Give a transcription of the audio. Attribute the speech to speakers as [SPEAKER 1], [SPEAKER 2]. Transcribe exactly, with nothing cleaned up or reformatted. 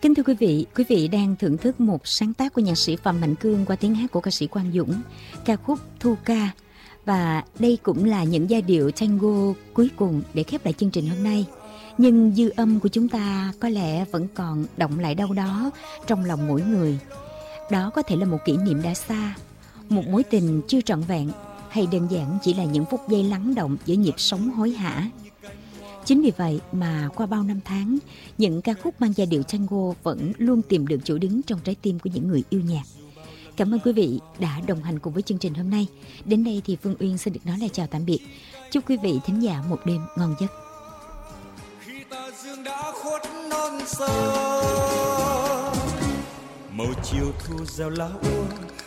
[SPEAKER 1] Kính thưa quý vị, quý vị đang thưởng thức một sáng tác của nhạc sĩ Phạm Mạnh Cương qua tiếng hát của ca sĩ Quang Dũng, ca khúc Thu Ca. Và đây cũng là những giai điệu tango cuối cùng để khép lại chương trình hôm nay. Nhưng dư âm của chúng ta có lẽ vẫn còn đọng lại đâu đó trong lòng mỗi người. Đó có thể là một kỷ niệm đã xa, một mối tình chưa trọn vẹn, hay đơn giản chỉ là những phút giây lắng động giữa nhịp sống hối hả. Chính vì vậy mà qua bao năm tháng, những ca khúc mang giai điệu tango vẫn luôn tìm được chỗ đứng trong trái tim của những người yêu nhạc. Cảm ơn quý vị đã đồng hành cùng với chương trình hôm nay. Đến đây thì Phương Uyên xin được nói lời chào tạm biệt. Chúc quý vị thính giả một đêm ngon giấc.
[SPEAKER 2] Khi tà dương đã khuất non sơ, màu chiều thu reo lá úa